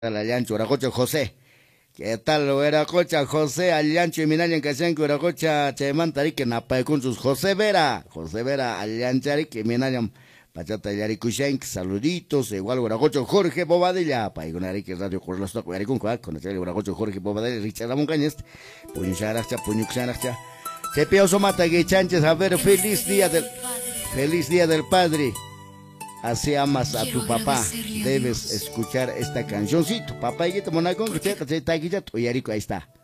Allancho, Uracocha José. ¿Qué tal, Uracocha José? Allancho y Minayan Casanco, Uracocha, Chemantari, que napa con sus José Vera. José Vera, Allanchari, que Minayan, Pachata Yaricushenk, saluditos, igual Uracocha Jorge Bobadilla, Paigonari, que Radio Corlos Toco, Yaricun, con el Uracocha Jorge Bobadilla, Richard Ramón Cañez, Puñucharacha, Puñucharacha. Cepeo Somata Guichanches, a ver, feliz día del padre. Así amas a tu papá, debes escuchar esta cancioncito. Papá, y te monacón, que te está aquí, ya, ahí está.